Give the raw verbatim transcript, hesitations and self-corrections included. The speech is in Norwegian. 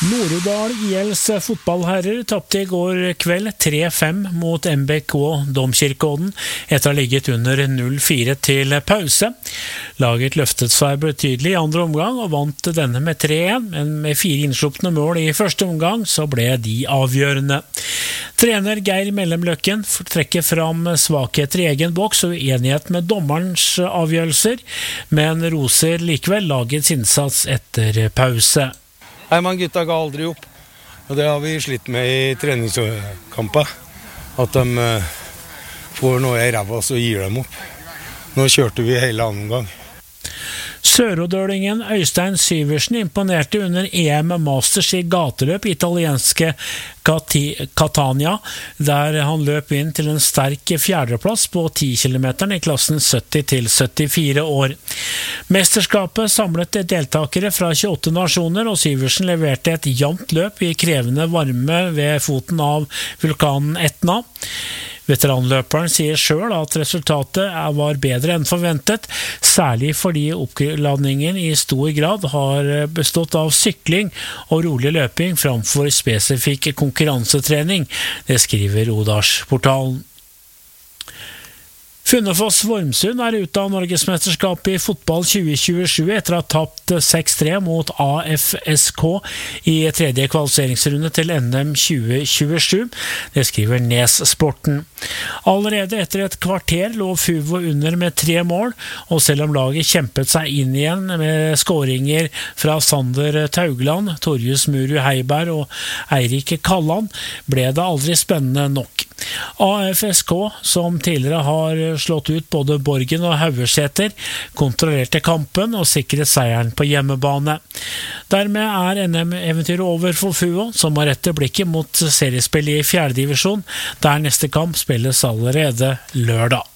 Nord-Odal I L's fotballherrer tappte I går kveld tre fem mot M B K Domkirkeodden etter å ha ligget under null fire til pause. Laget løftet seg betydelig I andre omgang og vant denne med tre en, men med fire innslupne mål I første omgang så ble de avgjørende. Trener Geir Mellemløkken trekker fram svakheter I egen boks og uenighet med dommerens avgjørelser, men roser likevel lagets innsats etter pause. Nei, man gutta ga aldri opp, og det har vi slitt med I treningskamper, at de uh, får noe I ræva, så gir dem opp. Nå kjørte vi hele annen gang. Sørådølingen Øystein Syversen imponerte under E M Masters I gateløp I italienske Catania, der han løp inn til en sterk fjerdeplass på ti kilometer I klassen sytti til syttifire år. Mesterskapet samlet deltakere fra tjueåtte nasjoner, og Syversen leverte et jevnt løp I krevende varme ved foten av vulkanen Etna. Veteranløperen sier selv at resultatet var bedre enn forventet, særlig fordi oppladningen I stor grad har bestått av sykling og rolig løping framfor spesifikk konkurransetrening, det skriver Odalsportalen. Funnefoss Vormsund er ute av Norgesmesterskapet I fotball tjue tjuesju etter å ha tapt seks tre mot A F S K I tredje kvalifiseringsrunde til N M tjue tjuesju. Det skriver Nesporten. Allerede etter et kvarter lå Fuvo under med tre mål, og selv om laget kjempet seg inn igjen med skåringer fra Sander Taugland, Torjus Muru Heiberg og Eirik Kalland, ble det aldri spennende nok. A F S K, som tidligere har slått ut både Borgen og Haugeseter, kontrollerte kampen og sikret seieren på hjemmebane. Dermed er N M-eventyret over for Fuvo, som har rettet blikket mot seriespill I fjerde divisjon, der neste kamp spilles allerede lørdag.